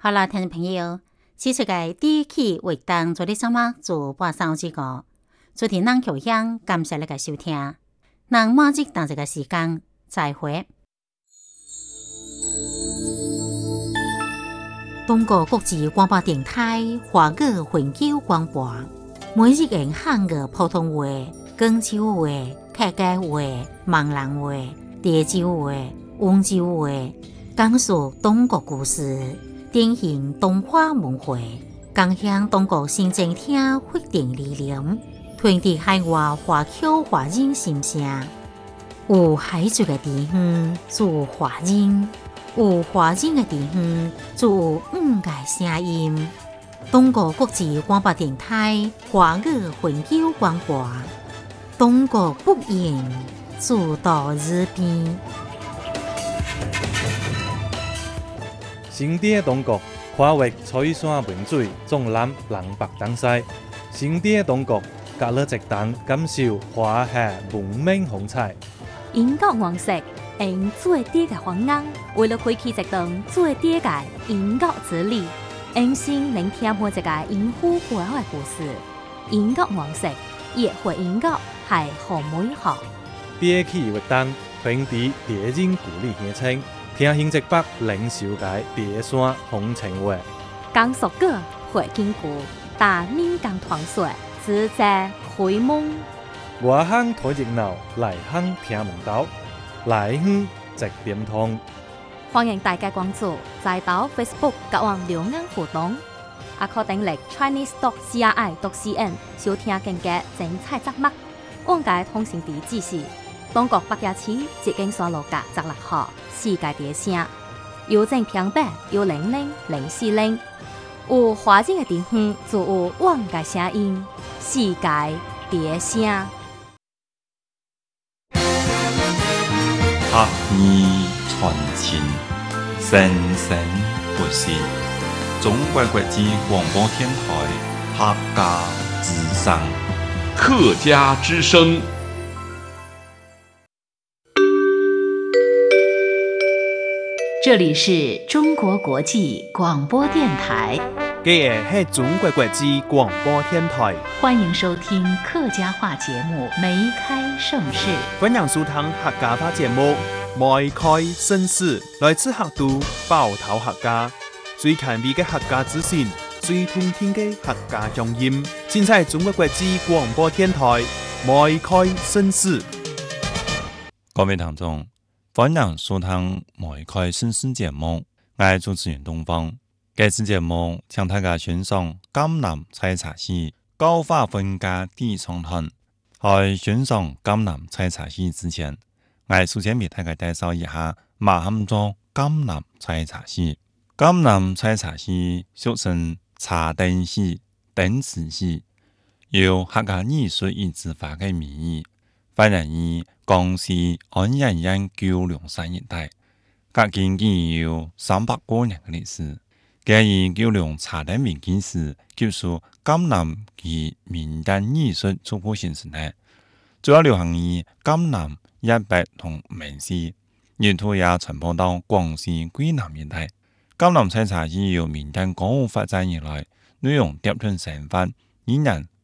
好啦，聽眾朋友，此出嘅第一期活動做啲什麼做半小時個，昨天咱橋鄉感謝你嘅收聽，咱馬上當這個時間再會。中國國際廣播電台華語環球廣播，每日用漢語普通話、廣州話、客家話、閩南話、潮州話、溫州話，講述中國故事。典型東華文化，共享中國新政廳發展理念，傳遞海外華僑華人心聲。有海族嘅地方，就有華人；有華人嘅地方，就有五個聲音。中國國際廣播電台華語環球廣播，中國不言，主導日邊。 新地中國跨越翠山文水，縱覽南北東西。新地中國隔了一檔，感受華夏文明風采。 英國王室用最低嘅方案，為了開啟一段最低嘅英國之旅，用心聆聽每一個英夫背後嘅故事。英國王室熱血英國係好美好。 第一期活動傳遞別人故里鄉情。聽新竹北靈修界別山風情話， 江蘇歌會堅固，但民間團結，自在開門。 外鄉睇熱鬧，內鄉聽門道，來鄉直點通。 歡迎大家關注，在到 Facebook 各網留言互動，也可訂閱 chinese.cri.cn 收聽更加精彩節目。往屆通訊地址是中國北野市捷徑山路甲16號。世界第聲，郵政平板00040，有華人嘅地方就有我嘅聲音。世界第聲， 客語傳情，生生不息。中國國際廣播電台客家之聲， 客家之聲。 這裡是中國國際廣播電台， 這是中國國際廣播電台， 歡迎收聽客家話節目《梅開盛世》。 歡迎收聽客家話節目《梅開盛世》，來自客都寶島客家，最權威嘅客家資訊，最動聽嘅客家聲音，盡在中國國際廣播電台《梅開盛世》。 各位聽眾，歡迎收聽《梅開盛世》節目，我係主持人東方。這次節目請大家欣賞江南採茶戲高發分家地唱團。在欣賞江南採茶戲之前，我首先為大家介紹一下乜嘢做江南採茶戲。江南採茶戲俗稱茶燈戲、燈池戲，由客家藝術與執法嘅名義，發源於江西安陽縣九龍山一帶，隔今已有300多年嘅歷史。介於九龍茶燈名景時，接受江南及民間藝術初步形成嘅，主要流行於江南、一北同閩西，沿途也傳播到廣西桂南一帶。江南採茶戲由民間歌舞發展而來，內容疊頓生發，引人